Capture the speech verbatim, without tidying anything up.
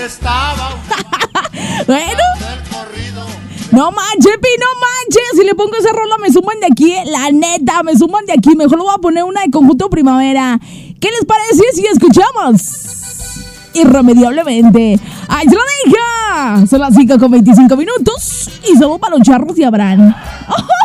Bueno. No manches, Pi, no manches. Si le pongo esa rola me suman de aquí, eh. La neta, me suman de aquí. Mejor le voy a poner una de Conjunto Primavera. ¿Qué les parece si escuchamos? Irremediablemente. ¡Ahí se lo deja! Son las cinco con veinticinco minutos. Y somos para los charros y Abraham.